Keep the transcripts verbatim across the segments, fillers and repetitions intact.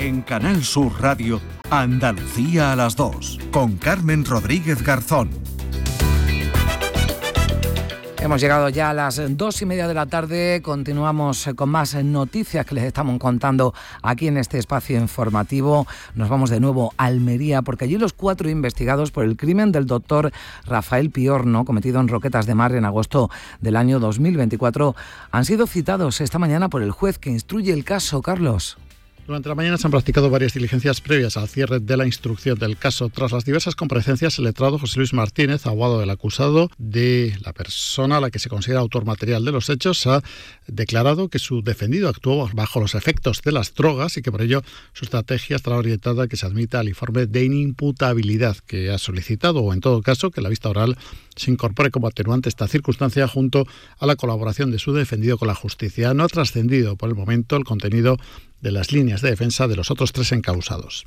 En Canal Sur Radio, Andalucía a las dos, con Carmen Rodríguez Garzón. Hemos llegado ya a las dos y media de la tarde. Continuamos con más noticias que les estamos contando aquí en este espacio informativo. Nos vamos de nuevo a Almería, porque allí los cuatro investigados por el crimen del doctor Rafael Piorno, cometido en Roquetas de Mar en agosto del año dos mil veinticuatro, han sido citados esta mañana por el juez que instruye el caso. Carlos. Durante la mañana se han practicado varias diligencias previas al cierre de la instrucción del caso. Tras las diversas comparecencias, el letrado José Luis Martínez, abogado del acusado, de la persona a la que se considera autor material de los hechos, ha declarado que su defendido actuó bajo los efectos de las drogas y que por ello su estrategia estará orientada a que se admita el informe de inimputabilidad que ha solicitado, o en todo caso que la vista oral se incorpore como atenuante esta circunstancia junto a la colaboración de su defendido con la justicia. No ha trascendido por el momento el contenido de las líneas de defensa de los otros tres encausados.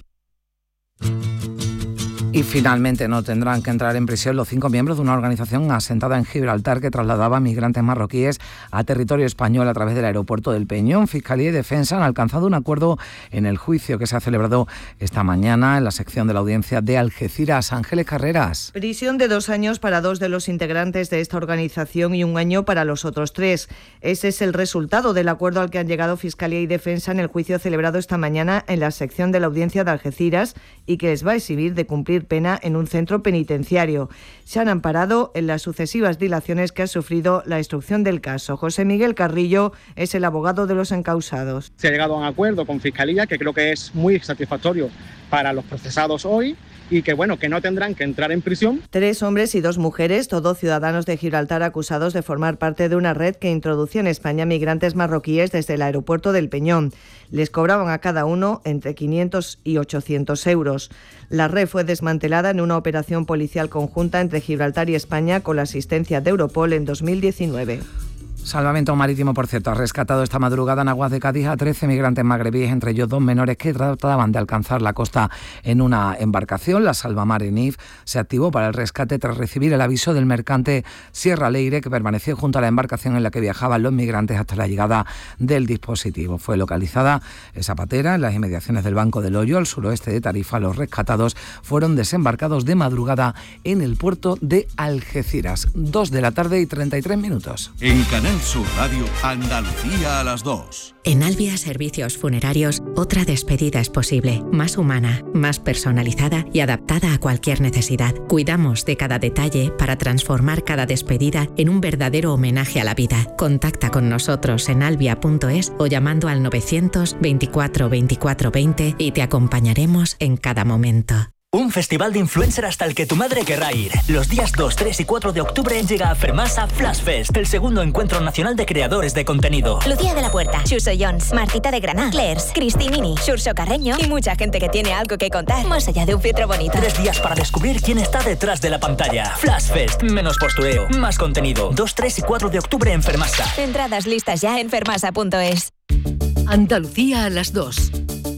Y finalmente no tendrán que entrar en prisión los cinco miembros de una organización asentada en Gibraltar que trasladaba migrantes marroquíes a territorio español a través del aeropuerto del Peñón. Fiscalía y Defensa han alcanzado un acuerdo en el juicio que se ha celebrado esta mañana en la sección de la audiencia de Algeciras. Ángeles Carreras. Prisión de dos años para dos de los integrantes de esta organización y un año para los otros tres. Ese es el resultado del acuerdo al que han llegado Fiscalía y Defensa en el juicio celebrado esta mañana en la sección de la audiencia de Algeciras y que les va a eximir de cumplir pena en un centro penitenciario. Se han amparado en las sucesivas dilaciones que ha sufrido la instrucción del caso. José Miguel Carrillo es el abogado de los encausados. Se ha llegado a un acuerdo con Fiscalía que creo que es muy satisfactorio para los procesados hoy y que, bueno, que no tendrán que entrar en prisión. Tres hombres y dos mujeres, todos ciudadanos de Gibraltar, acusados de formar parte de una red que introducía en España migrantes marroquíes desde el aeropuerto del Peñón. Les cobraban a cada uno entre quinientos y ochocientos euros. La red fue desmantelada en una operación policial conjunta entre Gibraltar y España con la asistencia de Europol en dos mil diecinueve. Salvamento Marítimo, por cierto, ha rescatado esta madrugada en aguas de Cádiz a trece migrantes magrebíes, entre ellos dos menores que trataban de alcanzar la costa en una embarcación. La Salvamar Enif se activó para el rescate tras recibir el aviso del mercante Sierra Leire, que permaneció junto a la embarcación en la que viajaban los migrantes hasta la llegada del dispositivo. Fue localizada esa patera en las inmediaciones del Banco del Hoyo, al suroeste de Tarifa. Los rescatados fueron desembarcados de madrugada en el puerto de Algeciras. Dos de la tarde y treinta y tres minutos. En Canal Sur Radio, Andalucía a las dos. En Albia Servicios Funerarios, otra despedida es posible, más humana, más personalizada y adaptada a cualquier necesidad. Cuidamos de cada detalle para transformar cada despedida en un verdadero homenaje a la vida. Contacta con nosotros en albia punto es o llamando al novecientos veinticuatro veinticuatro veinte y te acompañaremos en cada momento. Un festival de influencer hasta el que tu madre querrá ir. Los días dos, tres y cuatro de octubre llega a Fermasa Flash Fest, el segundo encuentro nacional de creadores de contenido. Lucía de la Puerta, Xuso Jones, Martita de Granada, Clairs, Cristi Mini, Xurxo Carreño y mucha gente que tiene algo que contar, más allá de un filtro bonito. Tres días para descubrir quién está detrás de la pantalla. Flash Fest, menos postureo, más contenido. dos, tres y cuatro de octubre en Fermasa. Entradas listas ya en fermasa punto es. Andalucía a las dos.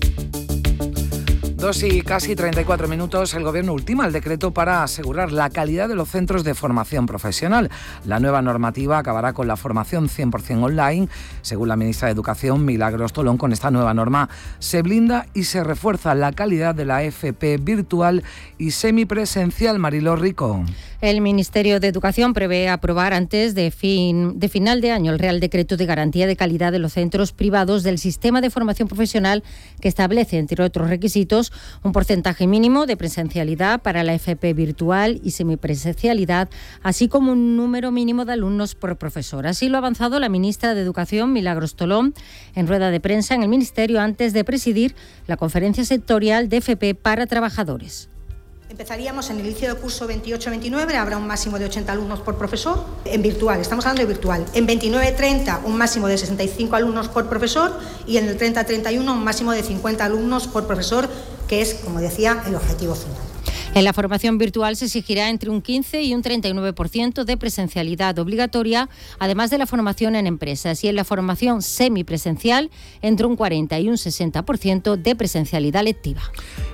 Dos y casi treinta y cuatro minutos, el Gobierno ultima el decreto para asegurar la calidad de los centros de formación profesional. La nueva normativa acabará con la formación cien por ciento online. Según la ministra de Educación, Milagros Tolón, con esta nueva norma se blinda y se refuerza la calidad de la F P virtual y semipresencial. Mariló Rico. El Ministerio de Educación prevé aprobar antes de, fin, de final de año el Real Decreto de Garantía de Calidad de los centros privados del sistema de formación profesional, que establece, entre otros requisitos, un porcentaje mínimo de presencialidad para la F P virtual y semipresencialidad, así como un número mínimo de alumnos por profesor. Así lo ha avanzado la ministra de Educación, Milagros Tolón, en rueda de prensa en el Ministerio antes de presidir la conferencia sectorial de F P para trabajadores. Empezaríamos en el inicio del curso veintiocho veintinueve, habrá un máximo de ochenta alumnos por profesor. En virtual, estamos hablando de virtual. En veintinueve treinta, un máximo de sesenta y cinco alumnos por profesor y en el treinta treinta y uno, un máximo de cincuenta alumnos por profesor, que es, como decía, el objetivo final. En la formación virtual se exigirá entre un quince y un treinta y nueve por ciento de presencialidad obligatoria, además de la formación en empresas, y en la formación semipresencial entre un cuarenta y un sesenta por ciento de presencialidad lectiva.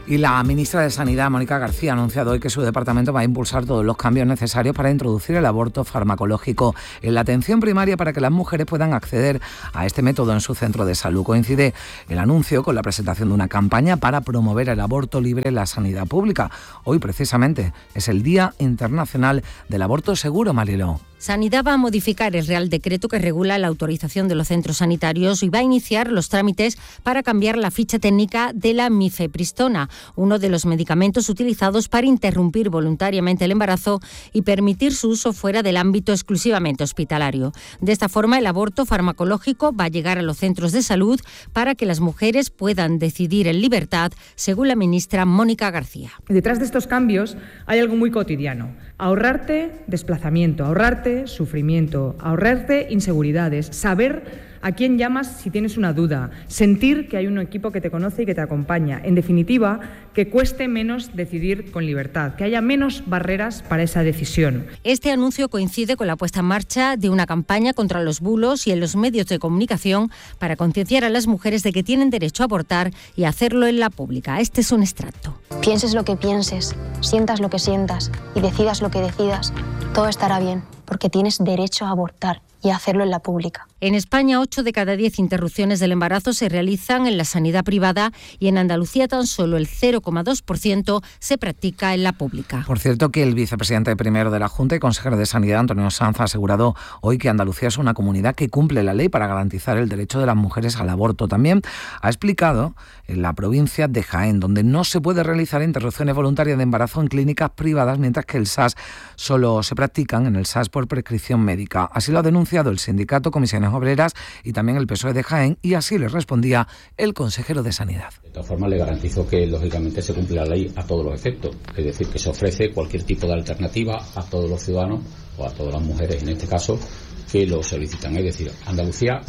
Y la ministra de Sanidad, Mónica García, ha anunciado hoy que su departamento va a impulsar todos los cambios necesarios para introducir el aborto farmacológico en la atención primaria para que las mujeres puedan acceder a este método en su centro de salud. Coincide el anuncio con la presentación de una campaña para promover el aborto libre en la sanidad pública. Hoy, precisamente, es el Día Internacional del Aborto Seguro, Mariló. Sanidad va a modificar el Real Decreto que regula la autorización de los centros sanitarios y va a iniciar los trámites para cambiar la ficha técnica de la mifepristona, uno de los medicamentos utilizados para interrumpir voluntariamente el embarazo y permitir su uso fuera del ámbito exclusivamente hospitalario. De esta forma, el aborto farmacológico va a llegar a los centros de salud para que las mujeres puedan decidir en libertad, según la ministra Mónica García. Detrás de estos cambios hay algo muy cotidiano: ahorrarte desplazamiento, ahorrarte sufrimiento, ahorrarte inseguridades, saber a quién llamas si tienes una duda, sentir que hay un equipo que te conoce y que te acompaña. En definitiva, que cueste menos decidir con libertad, que haya menos barreras para esa decisión. Este anuncio coincide con la puesta en marcha de una campaña contra los bulos y en los medios de comunicación para concienciar a las mujeres de que tienen derecho a abortar y hacerlo en la pública. Este es un extracto. Pienses lo que pienses, sientas lo que sientas y decidas lo que decidas, todo estará bien, porque tienes derecho a abortar y a hacerlo en la pública. En España, ocho de cada diez interrupciones del embarazo se realizan en la sanidad privada y en Andalucía tan solo el cero coma dos por ciento se practica en la pública. Por cierto, que el vicepresidente primero de la Junta y consejero de Sanidad, Antonio Sanz, ha asegurado hoy que Andalucía es una comunidad que cumple la ley para garantizar el derecho de las mujeres al aborto. También ha explicado en la provincia de Jaén, donde no se puede realizar interrupciones voluntarias de embarazo en clínicas privadas, mientras que el S A S solo se practican en el S A S por prescripción médica. Así lo ha denunciado el sindicato Comisiones Obreras y también el P S O E de Jaén, y así le respondía el consejero de Sanidad. De todas formas, le garantizo que lógicamente se cumple la ley a todos los efectos, es decir, que se ofrece cualquier tipo de alternativa a todos los ciudadanos o a todas las mujeres, en este caso, que lo solicitan. Es decir, Andalucía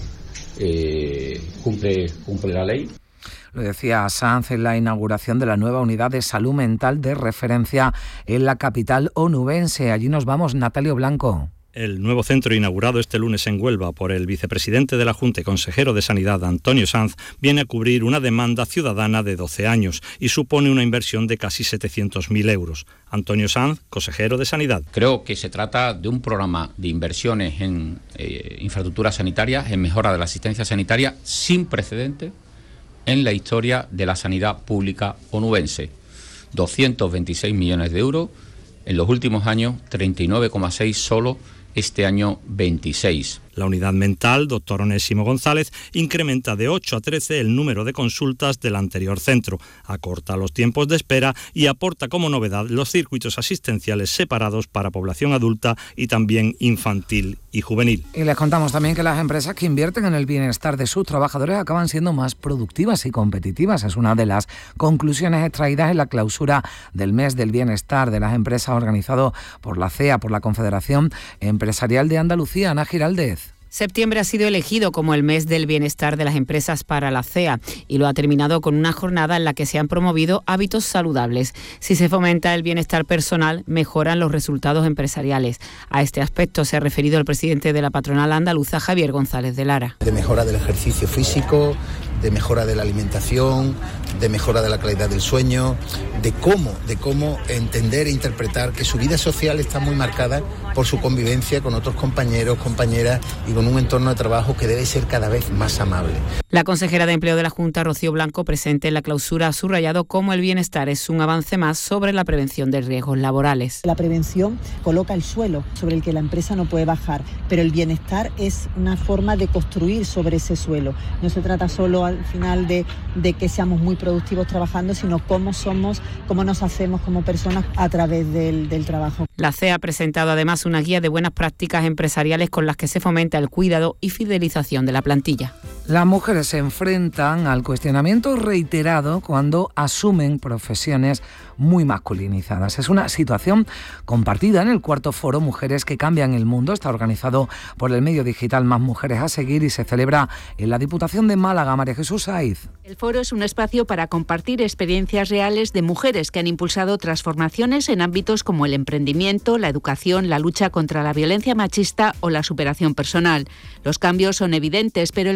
eh, cumple, cumple la ley. Lo decía Sanz en la inauguración de la nueva unidad de salud mental de referencia en la capital onubense. Allí nos vamos, Natalio Blanco. El nuevo centro inaugurado este lunes en Huelva por el vicepresidente de la Junta y consejero de Sanidad, Antonio Sanz, viene a cubrir una demanda ciudadana de doce años y supone una inversión de casi setecientos mil euros. Antonio Sanz, consejero de Sanidad. Creo que se trata de un programa de inversiones en eh, infraestructuras sanitarias, en mejora de la asistencia sanitaria, sin precedentes en la historia de la sanidad pública onubense. doscientos veintiséis millones de euros en los últimos años, treinta y nueve coma seis solo este año veintiséis. La unidad mental, doctor Onésimo González, incrementa de ocho a trece el número de consultas del anterior centro, acorta los tiempos de espera y aporta como novedad los circuitos asistenciales separados para población adulta y también infantil y juvenil. Y les contamos también que las empresas que invierten en el bienestar de sus trabajadores acaban siendo más productivas y competitivas. Es una de las conclusiones extraídas en la clausura del mes del bienestar de las empresas organizado por la C E A, por la Confederación Empresarial de Andalucía. Ana Giraldez. Septiembre ha sido elegido como el mes del bienestar de las empresas para la C E A y lo ha terminado con una jornada en la que se han promovido hábitos saludables. Si se fomenta el bienestar personal, mejoran los resultados empresariales. A este aspecto se ha referido el presidente de la patronal andaluza, Javier González de Lara. De mejora del ejercicio físico, de mejora de la alimentación, de mejora de la calidad del sueño, de cómo, de cómo entender e interpretar que su vida social está muy marcada por su convivencia con otros compañeros, compañeras y con un entorno de trabajo que debe ser cada vez más amable. La consejera de Empleo de la Junta, Rocío Blanco, presente en la clausura, ha subrayado cómo el bienestar es un avance más sobre la prevención de riesgos laborales. La prevención coloca el suelo sobre el que la empresa no puede bajar, pero el bienestar es una forma de construir sobre ese suelo. No se trata solo al final de, de que seamos muy productivos trabajando, sino cómo somos, cómo nos hacemos como personas a través del, del trabajo. La C E A ha presentado además una guía de buenas prácticas empresariales con las que se fomenta el cuidado y fidelización de la plantilla. Las mujeres se enfrentan al cuestionamiento reiterado cuando asumen profesiones muy masculinizadas. Es una situación compartida en el cuarto foro Mujeres que cambian el mundo. Está organizado por el medio digital Más Mujeres a Seguir y se celebra en la Diputación de Málaga. María Jesús Saiz. El foro es un espacio para compartir experiencias reales de mujeres que han impulsado transformaciones en ámbitos como el emprendimiento, la educación, la lucha contra la violencia machista o la superación personal. Los cambios son evidentes, pero el camino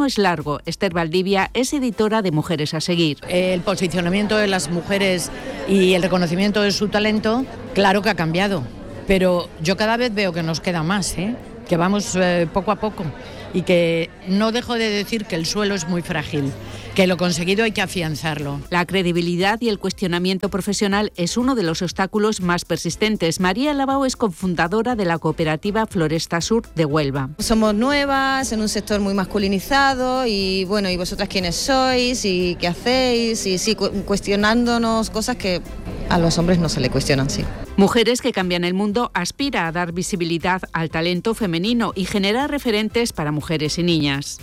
es largo. Esther Valdivia es editora de Mujeres a Seguir. El posicionamiento de las mujeres y el reconocimiento de su talento, claro que ha cambiado, pero yo cada vez veo que nos queda más, ¿eh? que vamos eh, poco a poco y que no dejo de decir que el suelo es muy frágil, que lo conseguido hay que afianzarlo. La credibilidad y el cuestionamiento profesional es uno de los obstáculos más persistentes. María Lavao es cofundadora de la cooperativa Floresta Sur de Huelva. Somos nuevas en un sector muy masculinizado y bueno, ¿y vosotras quiénes sois? ¿Y qué hacéis? Y sí, cu- cuestionándonos cosas que a los hombres no se le cuestionan, sí. Mujeres que cambian el mundo aspira a dar visibilidad al talento femenino y generar referentes para mujeres y niñas.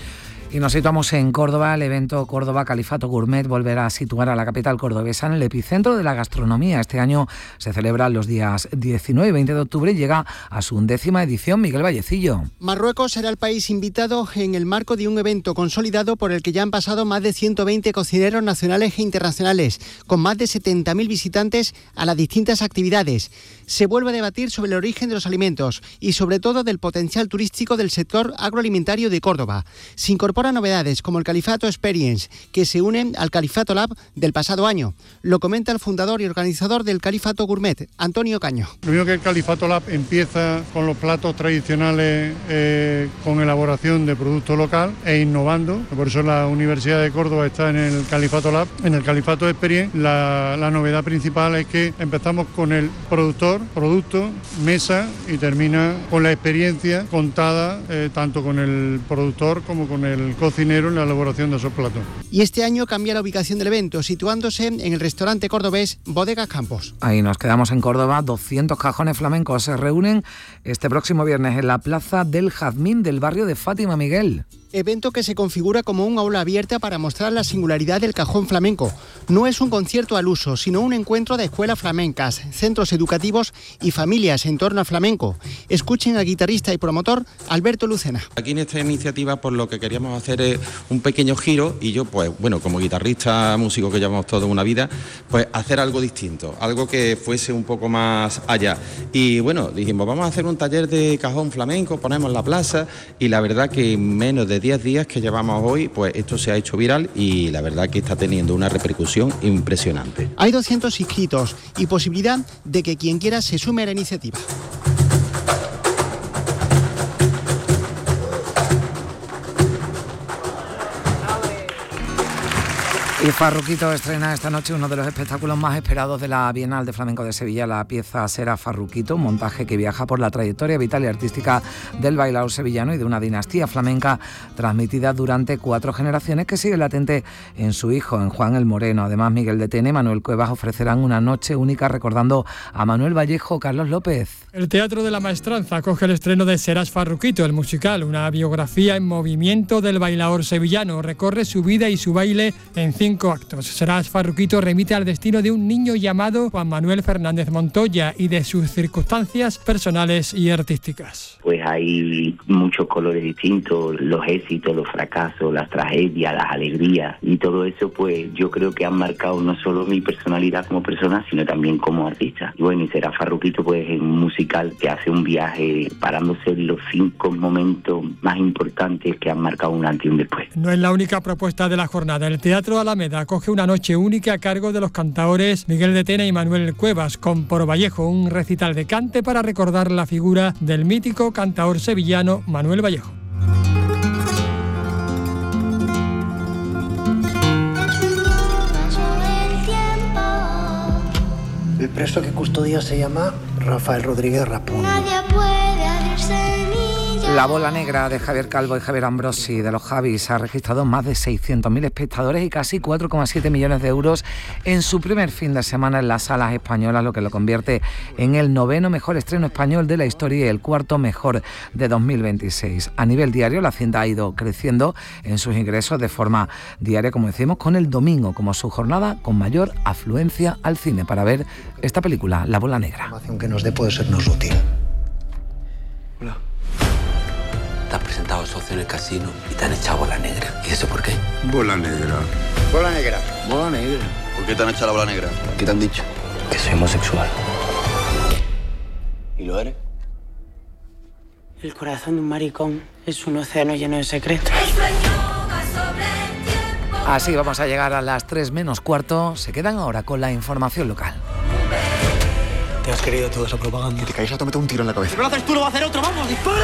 Y nos situamos en Córdoba. El evento Córdoba Califato Gourmet volverá a situar a la capital cordobesa en el epicentro de la gastronomía. Este año se celebra los días diecinueve y veinte de octubre y llega a su undécima edición. Miguel Vallecillo. Marruecos será el país invitado en el marco de un evento consolidado por el que ya han pasado más de ciento veinte cocineros nacionales e internacionales, con más de setenta mil visitantes a las distintas actividades. Se vuelve a debatir sobre el origen de los alimentos y sobre todo del potencial turístico del sector agroalimentario de Córdoba. Se incorporan novedades como el Califato Experience, que se unen al Califato Lab del pasado año. Lo comenta el fundador y organizador del Califato Gourmet, Antonio Caño. Lo mismo que el Califato Lab empieza con los platos tradicionales, eh, con elaboración de producto local e innovando. Por eso la Universidad de Córdoba está en el Califato Lab. En el Califato Experience la, la novedad principal es que empezamos con el productor, producto, mesa y termina con la experiencia contada eh, tanto con el productor como con el cocinero en la elaboración de esos platos. Y este año cambia la ubicación del evento, situándose en el restaurante cordobés Bodegas Campos. Ahí nos quedamos en Córdoba. doscientos cajones flamencos se reúnen este próximo viernes en la Plaza del Jazmín del barrio de Fátima, Miguel. Evento que se configura como un aula abierta para mostrar la singularidad del cajón flamenco. No es un concierto al uso, sino un encuentro de escuelas flamencas, centros educativos y familias en torno al flamenco. Escuchen al guitarrista y promotor Alberto Lucena. Aquí en esta iniciativa pues lo que queríamos hacer es un pequeño giro y yo pues bueno, como guitarrista, músico que llevamos toda una vida, pues hacer algo distinto, algo que fuese un poco más allá. Y bueno, dijimos vamos a hacer un taller de cajón flamenco, ponemos la plaza y la verdad que en menos de diez días que llevamos hoy, pues esto se ha hecho viral y la verdad que está teniendo una repercusión impresionante. Hay doscientos inscritos y posibilidad de que quien quiera se sume a la iniciativa. Y Farruquito estrena esta noche uno de los espectáculos más esperados de la Bienal de Flamenco de Sevilla. La pieza será Farruquito, un montaje que viaja por la trayectoria vital y artística del bailaor sevillano y de una dinastía flamenca transmitida durante cuatro generaciones que sigue latente en su hijo, en Juan el Moreno. Además, Miguel de Tena y Manuel Cuevas ofrecerán una noche única recordando a Manuel Vallejo, Carlos López. El Teatro de la Maestranza acoge el estreno de Serás Farruquito, el musical, una biografía en movimiento del bailaor sevillano. Recorre su vida y su baile en cinco actos. Serás Farruquito remite al destino de un niño llamado Juan Manuel Fernández Montoya y de sus circunstancias personales y artísticas. Pues hay muchos colores distintos, los éxitos, los fracasos, las tragedias, las alegrías y todo eso pues yo creo que han marcado no solo mi personalidad como persona sino también como artista. Y bueno, y Serás Farruquito pues es un musical que hace un viaje parándose en los cinco momentos más importantes que han marcado un antes y un después. No es la única propuesta de la jornada. El Teatro Alameda acoge una noche única a cargo de los cantaores Miguel de Tena y Manuel Cuevas, con Por Vallejo, un recital de cante para recordar la figura del mítico cantaor sevillano Manuel Vallejo. El preso que custodia se llama Rafael Rodríguez Rapón. La bola negra de Javier Calvo y Javier Ambrosi de los Javis ha registrado más de seiscientos mil espectadores y casi cuatro coma siete millones de euros en su primer fin de semana en las salas españolas, lo que lo convierte en el noveno mejor estreno español de la historia y el cuarto mejor de dos mil veintiséis. A nivel diario, la Hacienda ha ido creciendo en sus ingresos de forma diaria, como decimos, con el domingo como su jornada con mayor afluencia al cine para ver esta película, La bola negra. La información que nos dé puede sernos útil. Hola. Te has presentado a socio en el casino y te han echado bola negra. ¿Y eso por qué? Bola negra. Bola negra. Bola negra. ¿Por qué te han echado la bola negra? ¿Qué te han dicho? Que soy homosexual. ¿Y lo eres? El corazón de un maricón es un océano lleno de secretos. El sueño Así vamos a llegar a las tres menos cuarto. Se quedan ahora con la información local. Te has querido toda esa propaganda. Que te caes a tomarte un tiro en la cabeza. Si no lo haces tú, lo va a hacer otro. ¡Vamos, dispara!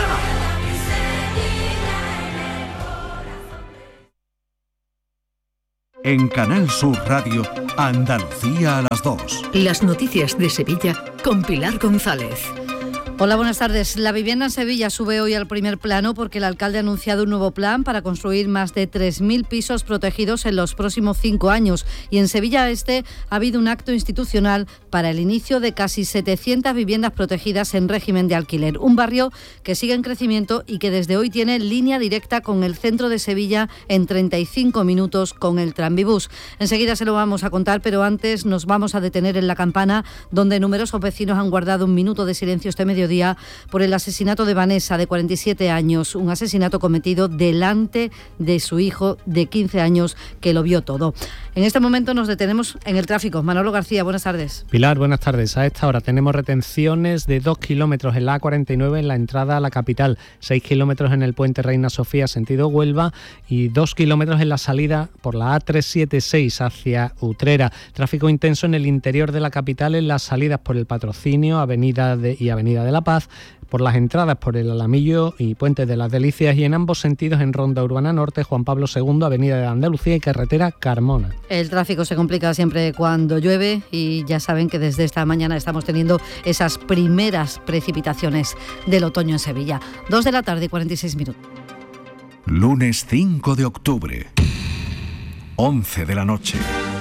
En Canal Sur Radio, Andalucía a las dos. Las noticias de Sevilla con Pilar González. Hola, buenas tardes. La vivienda en Sevilla sube hoy al primer plano porque el alcalde ha anunciado un nuevo plan para construir más de tres mil pisos protegidos en los próximos cinco años. Y en Sevilla Este ha habido un acto institucional para el inicio de casi setecientas viviendas protegidas en régimen de alquiler. Un barrio que sigue en crecimiento y que desde hoy tiene línea directa con el centro de Sevilla en treinta y cinco minutos con el Tranvibús. Enseguida se lo vamos a contar, pero antes nos vamos a detener en La Campana, donde numerosos vecinos han guardado un minuto de silencio este mediodía por el asesinato de Vanessa, de cuarenta y siete años, un asesinato cometido delante de su hijo de quince años, que lo vio todo. En este momento nos detenemos en el tráfico. Manolo García, buenas tardes. Pilar, buenas tardes. A esta hora tenemos retenciones de dos kilómetros en la A cuarenta y nueve en la entrada a la capital, seis kilómetros en el puente Reina Sofía sentido Huelva y dos kilómetros en la salida por la A trescientos setenta y seis hacia Utrera. Tráfico intenso en el interior de la capital en las salidas por el Patrocinio, Avenida de, y Avenida de la Paz, por las entradas por el Alamillo y Puente de las Delicias y en ambos sentidos en Ronda Urbana Norte, Juan Pablo segundo, Avenida de Andalucía y Carretera Carmona. El tráfico se complica siempre cuando llueve y ya saben que desde esta mañana estamos teniendo esas primeras precipitaciones del otoño en Sevilla. Dos de la tarde y cuarenta y seis minutos. Lunes cinco de octubre, once de la noche.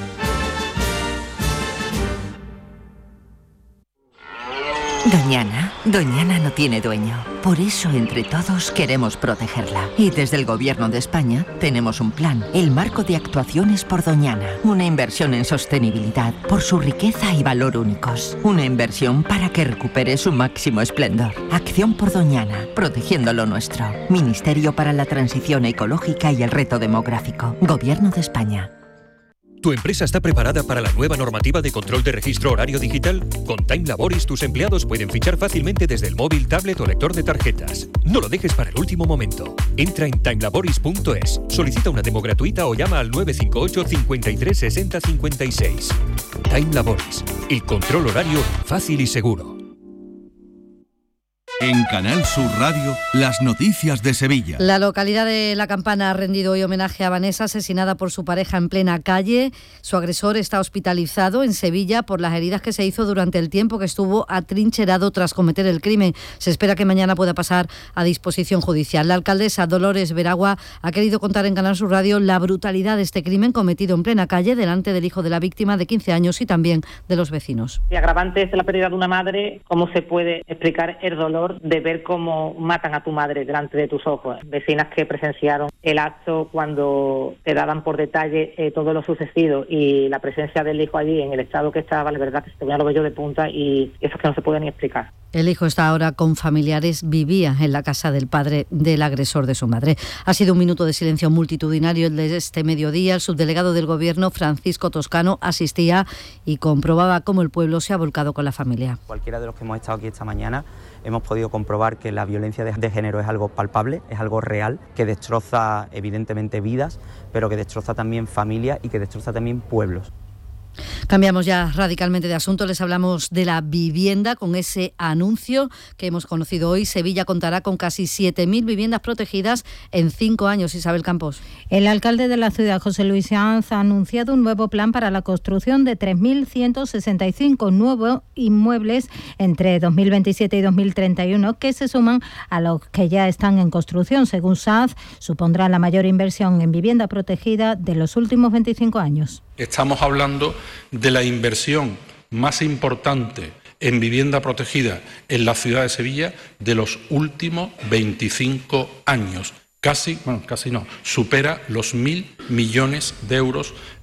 Doñana, Doñana no tiene dueño. Por eso, entre todos, queremos protegerla. Y desde el Gobierno de España tenemos un plan, el Marco de Actuaciones por Doñana. Una inversión en sostenibilidad por su riqueza y valor únicos. Una inversión para que recupere su máximo esplendor. Acción por Doñana, protegiendo lo nuestro. Ministerio para la Transición Ecológica y el Reto Demográfico. Gobierno de España. ¿Tu empresa está preparada para la nueva normativa de control de registro horario digital? Con Time Laboris tus empleados pueden fichar fácilmente desde el móvil, tablet o lector de tarjetas. No lo dejes para el último momento. Entra en time laboris punto es, solicita una demo gratuita o llama al nueve cinco ocho, cincuenta y tres, sesenta, cincuenta y seis. Time Laboris, el control horario fácil y seguro. En Canal Sur Radio, las noticias de Sevilla. La localidad de La Campana ha rendido hoy homenaje a Vanessa, asesinada por su pareja en plena calle. Su agresor está hospitalizado en Sevilla por las heridas que se hizo durante el tiempo que estuvo atrincherado tras cometer el crimen. Se espera que mañana pueda pasar a disposición judicial. La alcaldesa Dolores Veragua ha querido contar en Canal Sur Radio la brutalidad de este crimen cometido en plena calle delante del hijo de la víctima de quince años y también de los vecinos. Si agravante es la pérdida de una madre, ¿cómo se puede explicar el dolor de ver cómo matan a tu madre delante de tus ojos? Vecinas que presenciaron el acto cuando te daban por detalle eh, todo lo sucedido y la presencia del hijo allí en el estado que estaba, la verdad que se ponía los vellos de punta y eso es que no se puede ni explicar. El hijo está ahora con familiares, vivía en la casa del padre del agresor de su madre. Ha sido un minuto de silencio multitudinario el de este mediodía. El subdelegado del Gobierno, Francisco Toscano, asistía y comprobaba cómo el pueblo se ha volcado con la familia. Cualquiera de los que hemos estado aquí esta mañana hemos podido comprobar que la violencia de género es algo palpable, es algo real, que destroza evidentemente vidas, pero que destroza también familias y que destroza también pueblos. Cambiamos ya radicalmente de asunto, les hablamos de la vivienda con ese anuncio que hemos conocido hoy. Sevilla contará con casi siete mil viviendas protegidas en cinco años. Isabel Campos. El alcalde de la ciudad, José Luis Sanz, ha anunciado un nuevo plan para la construcción de tres mil ciento sesenta y cinco nuevos inmuebles entre dos mil veintisiete y dos mil treinta y uno que se suman a los que ya están en construcción. Según Sanz, supondrá la mayor inversión en vivienda protegida de los últimos veinticinco años. Estamos hablando de la inversión más importante en vivienda protegida en la ciudad de Sevilla de los últimos veinticinco años. Casi, bueno, casi no, supera los mil millones de euros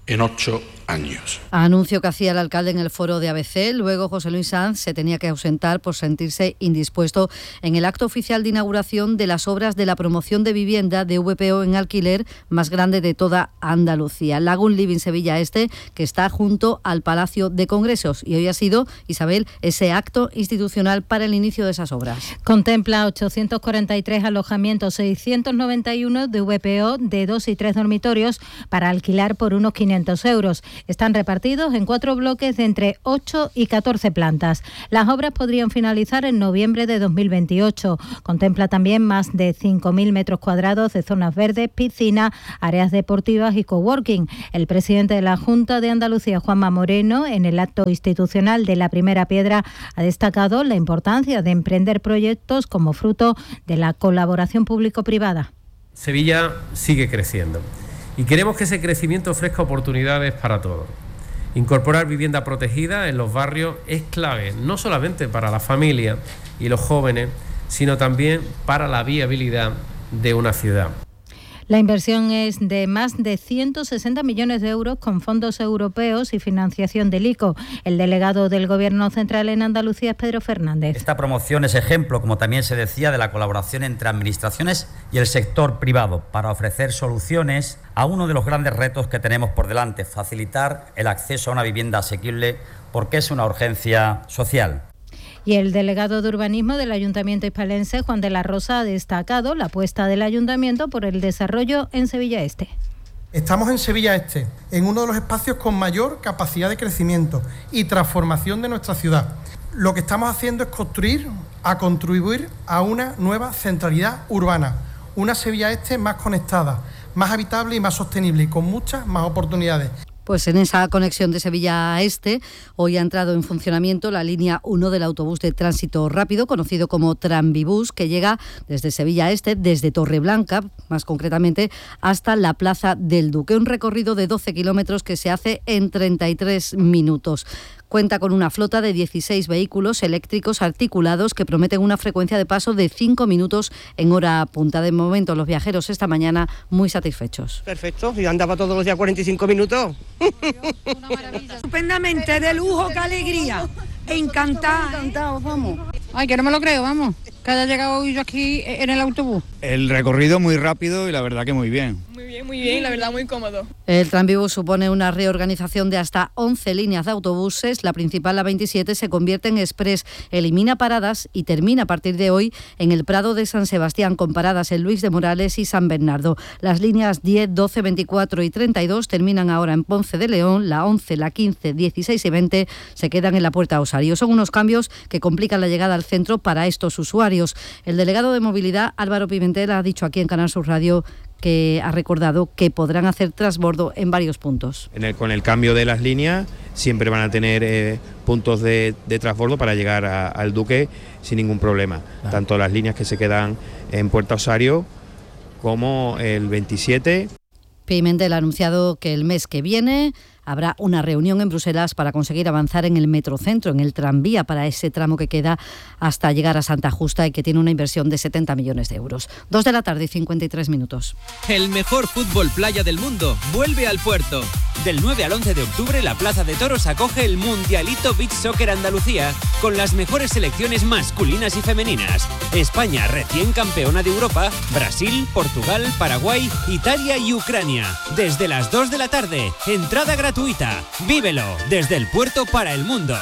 en ocho años. Anuncio que hacía el alcalde en el foro de A B C. Luego José Luis Sanz se tenía que ausentar por sentirse indispuesto en el acto oficial de inauguración de las obras de la promoción de vivienda de V P O en alquiler más grande de toda Andalucía. Lagoon Living Sevilla Este, que está junto al Palacio de Congresos. Y hoy ha sido, Isabel, ese acto institucional para el inicio de esas obras. Contempla ochocientos cuarenta y tres alojamientos, seiscientos noventa y uno de V P O de dos y tres dormitorios para alquilar por unos quinientos euros. Están repartidos en cuatro bloques de entre ocho y catorce plantas. Las obras podrían finalizar en noviembre de dos mil veintiocho. Contempla también más de cinco mil metros cuadrados de zonas verdes, piscina, áreas deportivas y coworking. El presidente de la Junta de Andalucía, Juanma Moreno, en el acto institucional de la primera piedra, ha destacado la importancia de emprender proyectos como fruto de la colaboración público-privada. Sevilla sigue creciendo. Y queremos que ese crecimiento ofrezca oportunidades para todos. Incorporar vivienda protegida en los barrios es clave, no solamente para la familia y los jóvenes, sino también para la viabilidad de una ciudad. La inversión es de más de ciento sesenta millones de euros con fondos europeos y financiación del I C O. El delegado del Gobierno central en Andalucía es Pedro Fernández. Esta promoción es ejemplo, como también se decía, de la colaboración entre administraciones y el sector privado para ofrecer soluciones a uno de los grandes retos que tenemos por delante, facilitar el acceso a una vivienda asequible porque es una urgencia social. Y el delegado de Urbanismo del Ayuntamiento hispalense, Juan de la Rosa, ha destacado la apuesta del Ayuntamiento por el desarrollo en Sevilla Este. Estamos en Sevilla Este, en uno de los espacios con mayor capacidad de crecimiento y transformación de nuestra ciudad. Lo que estamos haciendo es construir, a contribuir a una nueva centralidad urbana, una Sevilla Este más conectada, más habitable y más sostenible y con muchas más oportunidades. Pues en esa conexión de Sevilla a Este, hoy ha entrado en funcionamiento la línea uno del autobús de tránsito rápido, conocido como Tranvibús, que llega desde Sevilla a Este, desde Torreblanca, más concretamente, hasta la Plaza del Duque. Un recorrido de doce kilómetros que se hace en treinta y tres minutos. Cuenta con una flota de dieciséis vehículos eléctricos articulados que prometen una frecuencia de paso de cinco minutos en hora punta. De momento, los viajeros esta mañana muy satisfechos. Perfecto, yo andaba todos los días cuarenta y cinco minutos. Una maravilla. Estupendamente, de lujo, qué alegría. Encantada. Encantados, vamos. Ay, que no me lo creo, vamos. Que haya llegado yo aquí en el autobús. El recorrido muy rápido y la verdad que muy bien. Muy bien, muy bien, la verdad muy cómodo. El Tranvibús supone una reorganización de hasta once líneas de autobuses. La principal, la veintisiete, se convierte en express, elimina paradas y termina a partir de hoy en el Prado de San Sebastián, con paradas en Luis de Morales y San Bernardo. Las líneas diez, doce, veinticuatro y treinta y dos terminan ahora en Ponce de León. La once, la quince, dieciséis y veinte se quedan en la Puerta Osario. Son unos cambios que complican la llegada al centro para estos usuarios. El delegado de Movilidad, Álvaro Pimentel, ha dicho aquí en Canal Sur Radio que ha recordado que podrán hacer transbordo en varios puntos. En el, con el cambio de las líneas siempre van a tener eh, puntos de, de transbordo para llegar a, al Duque sin ningún problema. Ah. Tanto las líneas que se quedan en Puerta Osario como el veintisiete. Pimentel ha anunciado que el mes que viene habrá una reunión en Bruselas para conseguir avanzar en el metrocentro, en el tranvía, para ese tramo que queda hasta llegar a Santa Justa y que tiene una inversión de setenta millones de euros. Dos de la tarde y cincuenta y tres minutos. El mejor fútbol playa del mundo vuelve al puerto. Del nueve al once de octubre, la Plaza de Toros acoge el Mundialito Beach Soccer Andalucía con las mejores selecciones masculinas y femeninas. España, recién campeona de Europa, Brasil, Portugal, Paraguay, Italia y Ucrania. Desde las dos de la tarde, entrada gratuita. Vívelo desde el puerto para el mundo.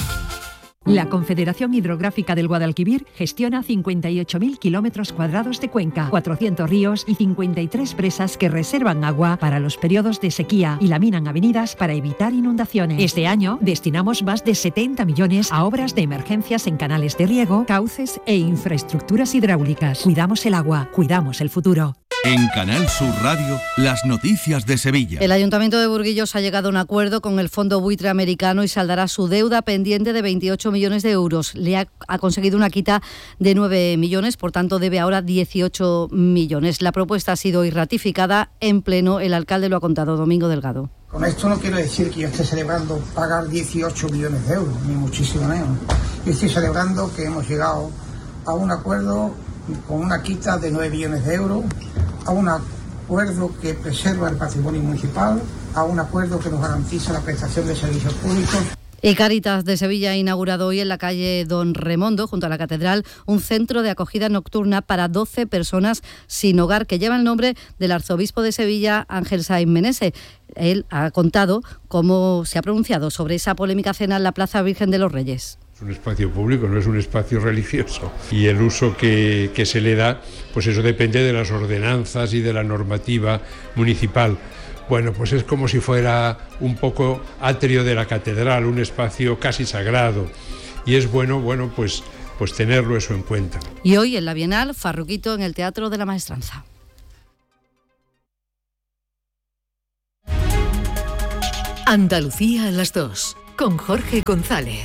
La Confederación Hidrográfica del Guadalquivir gestiona cincuenta y ocho mil kilómetros cuadrados de cuenca, cuatrocientos ríos y cincuenta y tres presas que reservan agua para los periodos de sequía y laminan avenidas para evitar inundaciones. Este año destinamos más de setenta millones a obras de emergencias en canales de riego, cauces e infraestructuras hidráulicas. Cuidamos el agua, cuidamos el futuro. En Canal Sur Radio, las noticias de Sevilla. El Ayuntamiento de Burguillos ha llegado a un acuerdo con el Fondo Buitre Americano y saldará su deuda pendiente de veintiocho millones de euros. Le ha, ha conseguido una quita de nueve millones, por tanto debe ahora dieciocho millones. La propuesta ha sido hoy ratificada en pleno. El alcalde lo ha contado, Domingo Delgado. Con esto no quiero decir que yo esté celebrando pagar dieciocho millones de euros, ni muchísimo menos. Yo estoy celebrando que hemos llegado a un acuerdo con una quita de nueve millones de euros, a un acuerdo que preserva el patrimonio municipal, a un acuerdo que nos garantice la prestación de servicios públicos. Y Cáritas de Sevilla ha inaugurado hoy en la calle Don Remondo, junto a la Catedral, un centro de acogida nocturna para doce personas sin hogar, que lleva el nombre del arzobispo de Sevilla, Ángel Sáenz Menese. Él ha contado cómo se ha pronunciado sobre esa polémica cena en la Plaza Virgen de los Reyes. Es un espacio público, no es un espacio religioso. Y el uso que, que se le da, pues eso depende de las ordenanzas y de la normativa municipal. Bueno, pues es como si fuera un poco atrio de la catedral, un espacio casi sagrado. Y es bueno, bueno, pues, pues tenerlo eso en cuenta. Y hoy en la Bienal, Farruquito en el Teatro de la Maestranza. Andalucía a las dos, con Jorge González.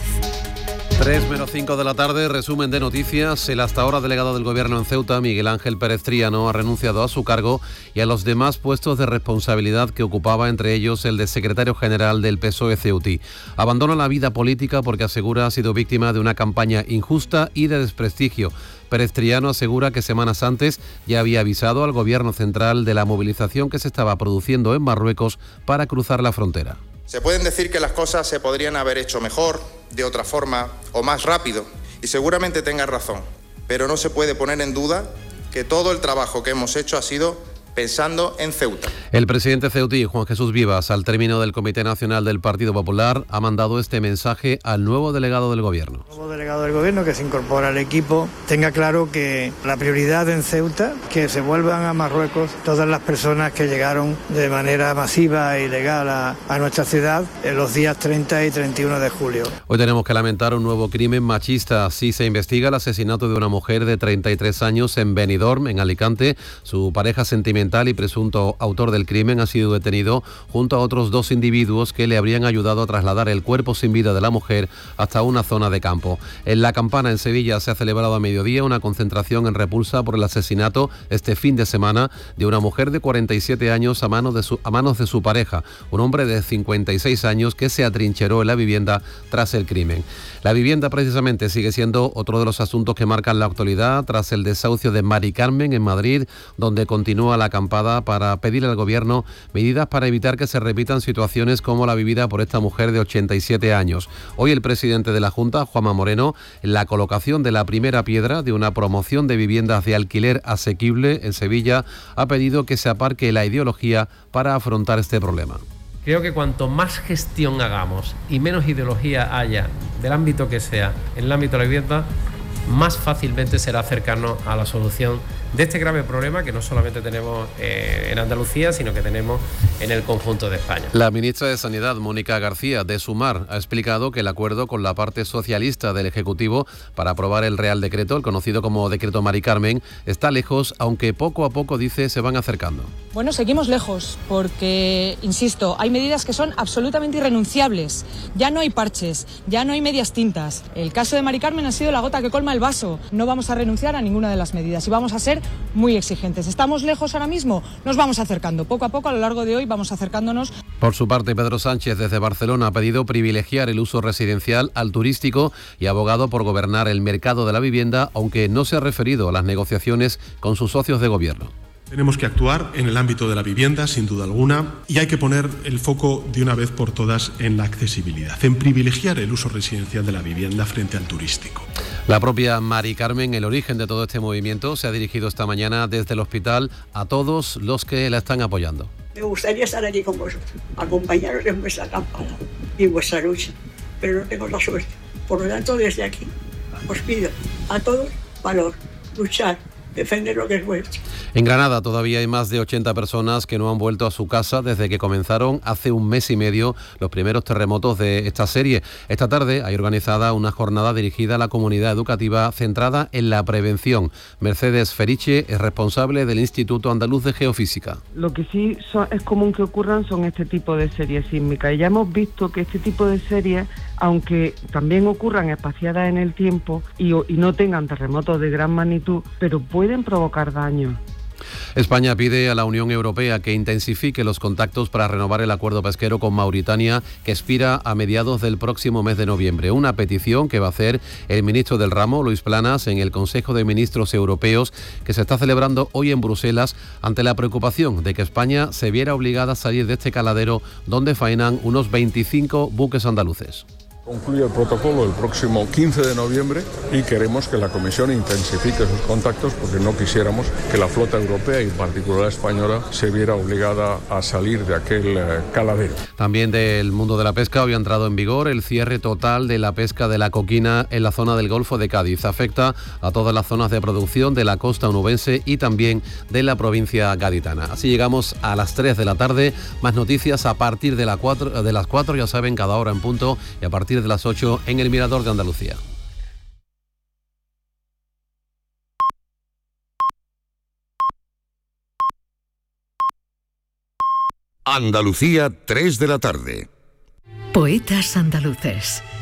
tres menos cinco de la tarde, resumen de noticias. El hasta ahora delegado del Gobierno en Ceuta, Miguel Ángel Pérez Tríano, ha renunciado a su cargo y a los demás puestos de responsabilidad que ocupaba, entre ellos el de secretario general del P S O E ceutí. Abandona la vida política porque asegura ha sido víctima de una campaña injusta y de desprestigio. Pérez Tríano asegura que semanas antes ya había avisado al Gobierno central de la movilización que se estaba produciendo en Marruecos para cruzar la frontera. Se pueden decir que las cosas se podrían haber hecho mejor, de otra forma o más rápido, y seguramente tengan razón, pero no se puede poner en duda que todo el trabajo que hemos hecho ha sido pensando en Ceuta. El presidente ceutí, Juan Jesús Vivas, al término del Comité Nacional del Partido Popular, ha mandado este mensaje al nuevo delegado del Gobierno. El nuevo delegado del Gobierno que se incorpora al equipo tenga claro que la prioridad en Ceuta, que se vuelvan a Marruecos todas las personas que llegaron de manera masiva e ilegal a, a nuestra ciudad en los días treinta y treinta y uno de julio. Hoy tenemos que lamentar un nuevo crimen machista. Sí se investiga el asesinato de una mujer de treinta y tres años en Benidorm, en Alicante. Su pareja sentimental y presunto autor del crimen ha sido detenido junto a otros dos individuos que le habrían ayudado a trasladar el cuerpo sin vida de la mujer hasta una zona de campo. En La Campana, en Sevilla, se ha celebrado a mediodía una concentración en repulsa por el asesinato este fin de semana de una mujer de cuarenta y siete años a manos de su, a manos de su pareja, un hombre de cincuenta y seis años que se atrincheró en la vivienda tras el crimen. La vivienda precisamente sigue siendo otro de los asuntos que marcan la actualidad tras el desahucio de Mari Carmen en Madrid, donde continúa la acampada para pedir al Gobierno medidas para evitar que se repitan situaciones como la vivida por esta mujer de ochenta y siete años. Hoy el presidente de la Junta, Juanma Moreno, en la colocación de la primera piedra de una promoción de viviendas de alquiler asequible en Sevilla, ha pedido que se aparque la ideología para afrontar este problema. Creo que cuanto más gestión hagamos y menos ideología haya, del ámbito que sea, en el ámbito de la vivienda, más fácilmente será acercarnos a la solución de este grave problema que no solamente tenemos eh, en Andalucía, sino que tenemos en el conjunto de España. La ministra de Sanidad, Mónica García, de Sumar, ha explicado que el acuerdo con la parte socialista del Ejecutivo para aprobar el Real Decreto, el conocido como Decreto Mari Carmen, está lejos, aunque poco a poco, dice, se van acercando. Bueno, seguimos lejos, porque, insisto, hay medidas que son absolutamente irrenunciables. Ya no hay parches, ya no hay medias tintas. El caso de Mari Carmen ha sido la gota que colma el vaso. No vamos a renunciar a ninguna de las medidas y vamos a ser muy exigentes. ¿Estamos lejos ahora mismo? Nos vamos acercando. Poco a poco, a lo largo de hoy, vamos acercándonos. Por su parte, Pedro Sánchez, desde Barcelona, ha pedido privilegiar el uso residencial al turístico y ha abogado por gobernar el mercado de la vivienda, aunque no se ha referido a las negociaciones con sus socios de gobierno. Tenemos que actuar en el ámbito de la vivienda, sin duda alguna, y hay que poner el foco de una vez por todas en la accesibilidad, en privilegiar el uso residencial de la vivienda frente al turístico. La propia Mari Carmen, el origen de todo este movimiento, se ha dirigido esta mañana desde el hospital a todos los que la están apoyando. Me gustaría estar allí con vosotros, acompañaros en vuestra campaña y en vuestra lucha, pero no tengo la suerte. Por lo tanto, desde aquí os pido a todos valor, luchar, defender lo que es vuestro. En Granada todavía hay más de ochenta personas que no han vuelto a su casa desde que comenzaron hace un mes y medio los primeros terremotos de esta serie. Esta tarde hay organizada una jornada dirigida a la comunidad educativa centrada en la prevención. Mercedes Feriche es responsable del Instituto Andaluz de Geofísica. Lo que sí son, es común que ocurran son este tipo de series sísmicas. Y ya hemos visto que este tipo de series, aunque también ocurran espaciadas en el tiempo y, y no tengan terremotos de gran magnitud, pero pueden provocar daños. España pide a la Unión Europea que intensifique los contactos para renovar el acuerdo pesquero con Mauritania, que expira a mediados del próximo mes de noviembre. Una petición que va a hacer el ministro del ramo, Luis Planas, en el Consejo de Ministros Europeos, que se está celebrando hoy en Bruselas, ante la preocupación de que España se viera obligada a salir de este caladero donde faenan unos veinticinco buques andaluces. Concluye el protocolo el próximo quince de noviembre y queremos que la Comisión intensifique sus contactos porque no quisiéramos que la flota europea y en particular la española se viera obligada a salir de aquel eh, caladero. También del mundo de la pesca, hoy ha entrado en vigor el cierre total de la pesca de la coquina en la zona del Golfo de Cádiz. Afecta a todas las zonas de producción de la costa onubense y también de la provincia gaditana. Así llegamos a las tres de la tarde. Más noticias a partir de, la cuatro, de las cuatro, ya saben, cada hora en punto, y a partir de las ocho en el Mirador de Andalucía. Andalucía, tres de la tarde. Poetas andaluces.